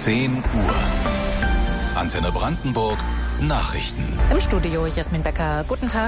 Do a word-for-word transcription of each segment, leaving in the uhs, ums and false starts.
zehn Uhr. Antenne Brandenburg, Nachrichten. Im Studio Jasmin Becker. Guten Tag.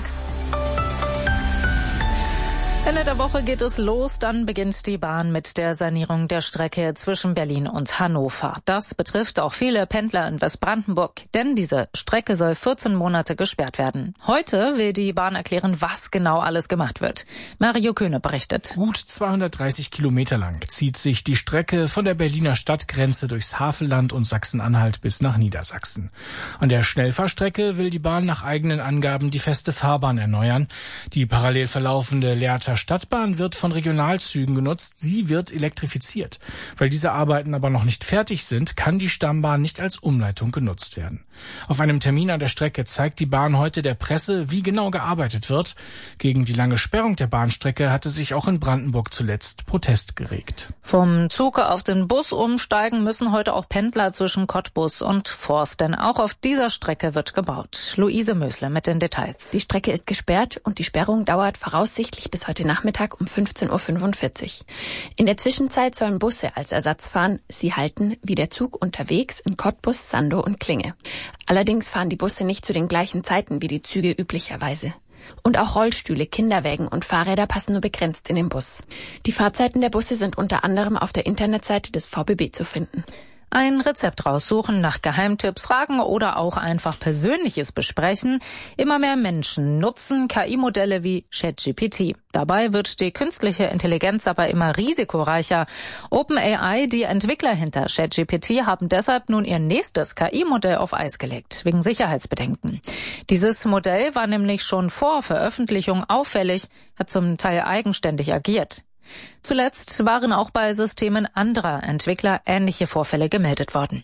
Ende der Woche geht es los, dann beginnt die Bahn mit der Sanierung der Strecke zwischen Berlin und Hannover. Das betrifft auch viele Pendler in Westbrandenburg, denn diese Strecke soll vierzehn Monate gesperrt werden. Heute will die Bahn erklären, was genau alles gemacht wird. Mario Köhne berichtet. Gut zweihundertdreißig Kilometer lang zieht sich die Strecke von der Berliner Stadtgrenze durchs Havelland und Sachsen-Anhalt bis nach Niedersachsen. An der Schnellfahrstrecke will die Bahn nach eigenen Angaben die feste Fahrbahn erneuern. Die parallel verlaufende Lehrter Stadtbahn wird von Regionalzügen genutzt. Sie wird elektrifiziert. Weil diese Arbeiten aber noch nicht fertig sind, kann die Stammbahn nicht als Umleitung genutzt werden. Auf einem Termin an der Strecke zeigt die Bahn heute der Presse, wie genau gearbeitet wird. Gegen die lange Sperrung der Bahnstrecke hatte sich auch in Brandenburg zuletzt Protest geregt. Vom Zug auf den Bus umsteigen müssen heute auch Pendler zwischen Cottbus und Forst, denn auch auf dieser Strecke wird gebaut. Luise Mösle mit den Details. Die Strecke ist gesperrt und die Sperrung dauert voraussichtlich bis heute Nachmittag um fünfzehn Uhr fünfundvierzig. In der Zwischenzeit sollen Busse als Ersatz fahren. Sie halten wie der Zug unterwegs in Cottbus, Sandow und Klinge. Allerdings fahren die Busse nicht zu den gleichen Zeiten wie die Züge üblicherweise. Und auch Rollstühle, Kinderwägen und Fahrräder passen nur begrenzt in den Bus. Die Fahrzeiten der Busse sind unter anderem auf der Internetseite des V B B zu finden. Ein Rezept raussuchen, nach Geheimtipps fragen oder auch einfach Persönliches besprechen. Immer mehr Menschen nutzen K I-Modelle wie ChatGPT. Dabei wird die künstliche Intelligenz aber immer risikoreicher. OpenAI, die Entwickler hinter ChatGPT, haben deshalb nun ihr nächstes K I-Modell auf Eis gelegt, wegen Sicherheitsbedenken. Dieses Modell war nämlich schon vor Veröffentlichung auffällig, hat zum Teil eigenständig agiert. Zuletzt waren auch bei Systemen anderer Entwickler ähnliche Vorfälle gemeldet worden.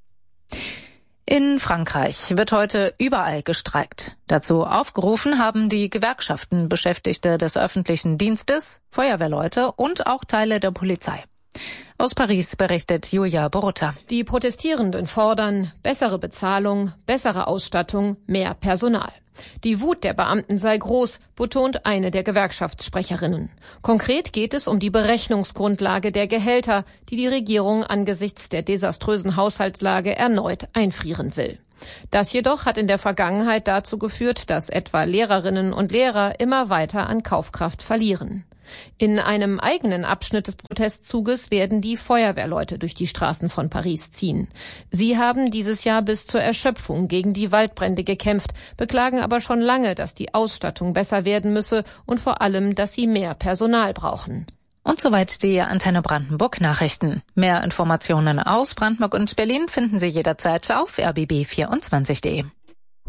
In Frankreich wird heute überall gestreikt. Dazu aufgerufen haben die Gewerkschaften Beschäftigte des öffentlichen Dienstes, Feuerwehrleute und auch Teile der Polizei. Aus Paris berichtet Julia Borutta. Die Protestierenden fordern bessere Bezahlung, bessere Ausstattung, mehr Personal. Die Wut der Beamten sei groß, betont eine der Gewerkschaftssprecherinnen. Konkret geht es um die Berechnungsgrundlage der Gehälter, die die Regierung angesichts der desaströsen Haushaltslage erneut einfrieren will. Das jedoch hat in der Vergangenheit dazu geführt, dass etwa Lehrerinnen und Lehrer immer weiter an Kaufkraft verlieren. In einem eigenen Abschnitt des Protestzuges werden die Feuerwehrleute durch die Straßen von Paris ziehen. Sie haben dieses Jahr bis zur Erschöpfung gegen die Waldbrände gekämpft, beklagen aber schon lange, dass die Ausstattung besser werden müsse und vor allem, dass sie mehr Personal brauchen. Und soweit die Antenne Brandenburg Nachrichten. Mehr Informationen aus Brandenburg und Berlin finden Sie jederzeit auf r b b vierundzwanzig punkt de.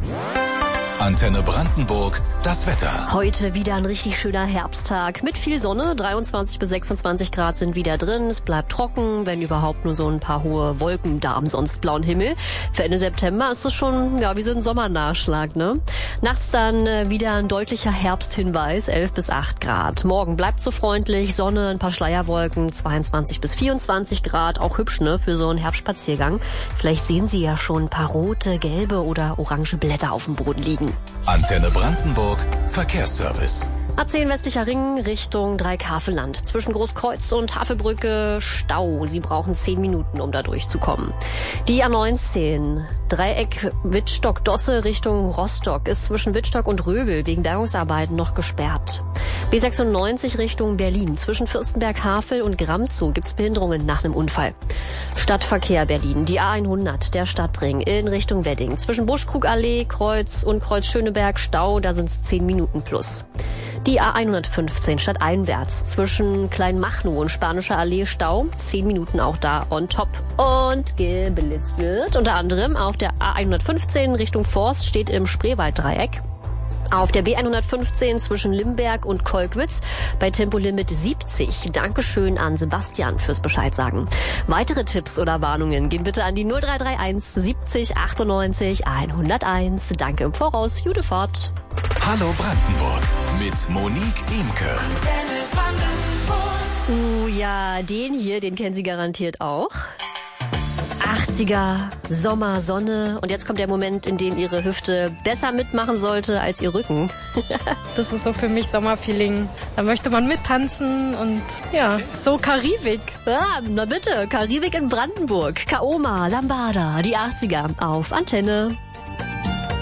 Antenne Brandenburg, das Wetter. Heute wieder ein richtig schöner Herbsttag mit viel Sonne. dreiundzwanzig bis sechsundzwanzig Grad sind wieder drin. Es bleibt trocken, wenn überhaupt nur so ein paar hohe Wolken da am sonst blauen Himmel. Für Ende September ist es schon ja wie so ein Sommernachschlag, ne? Nachts dann äh, wieder ein deutlicher Herbsthinweis, elf bis acht Grad. Morgen bleibt so freundlich, Sonne, ein paar Schleierwolken, zweiundzwanzig bis vierundzwanzig Grad. Auch hübsch, ne, für so einen Herbstspaziergang. Vielleicht sehen Sie ja schon ein paar rote, gelbe oder orange Blätter auf dem Boden liegen. Antenne Brandenburg, Verkehrsservice. A zehn westlicher Ring Richtung Dreieck-Havelland. Zwischen Großkreuz und Havelbrücke Stau. Sie brauchen zehn Minuten, um da durchzukommen. Die A neunzehn Dreieck Wittstock-Dosse Richtung Rostock ist zwischen Wittstock und Röbel wegen Bergungsarbeiten noch gesperrt. B sechsundneunzig Richtung Berlin. Zwischen Fürstenberg-Havel und Gramzow gibt's Behinderungen nach einem Unfall. Stadtverkehr Berlin. Die A hundert, der Stadtring in Richtung Wedding. Zwischen Buschkrugallee, Kreuz und Kreuz-Schöneberg Stau, da sind's zehn Minuten plus. Die A hundertfünfzehn stadteinwärts zwischen Kleinmachnow und Spanischer Allee Stau. Zehn Minuten auch da on top. Und geblitzt wird unter anderem auf der A hundertfünfzehn Richtung Forst steht im Spreewalddreieck. Auf der B hundertfünfzehn zwischen Limberg und Kolkwitz bei Tempolimit siebzig. Dankeschön an Sebastian fürs Bescheid sagen. Weitere Tipps oder Warnungen gehen bitte an die null drei drei eins siebzig achtundneunzig hunderteins. Danke im Voraus. Gute Fahrt. Hallo Brandenburg mit Monique Imke. Uh, ja, den hier, den kennen Sie garantiert auch. achtzig achtziger, Sommer, Sonne. Und jetzt kommt der Moment, in dem ihre Hüfte besser mitmachen sollte als ihr Rücken. Das ist so für mich Sommerfeeling. Da möchte man mittanzen und ja, so Karibik. Ja, na bitte, Karibik in Brandenburg. Kaoma, Lambada, die achtziger auf Antenne.